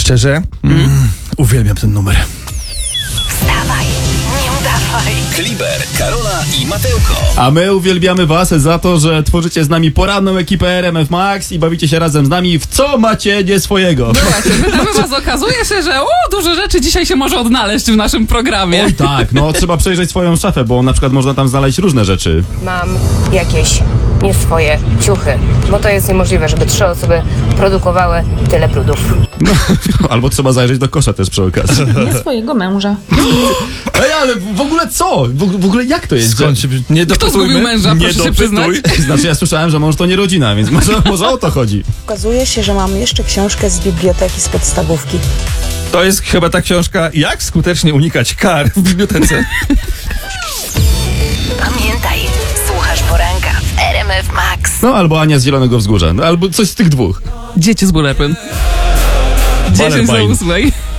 Szczerze? Uwielbiam ten numer. Wstawaj, nie udawaj. Kliber, Karola i Mateuko. A my uwielbiamy was za to, że tworzycie z nami poranną ekipę RMF Max i bawicie się razem z nami w co macie nie swojego. No właśnie, pytamy was, okazuje się, że dużo rzeczy dzisiaj się może odnaleźć w naszym programie. Oj tak, no trzeba przejrzeć swoją szafę, bo na przykład można tam znaleźć różne rzeczy. Mam jakieś nie swoje ciuchy, bo to jest niemożliwe, żeby 3 osoby produkowały tyle brudów. No, albo trzeba zajrzeć do kosza też przy okazji. Nie swojego męża. Ej, ale w ogóle co? W ogóle jak to jest? Skąd się... Nie Kto zgubił dopytujmy? męża, Nie proszę się przyznać? dopytuj. Znaczy ja słyszałem, że mąż to nie rodzina, więc może o to chodzi. Okazuje się, że mam jeszcze książkę z biblioteki z podstawówki. To jest chyba ta książka Jak skutecznie unikać kar w bibliotece. Pamiętaj, słuchasz poranka w RMF Max. No albo Ania z Zielonego Wzgórza, no, albo coś z tych dwóch. Dzieci z bulepem. 10 do Balerbajn. 8.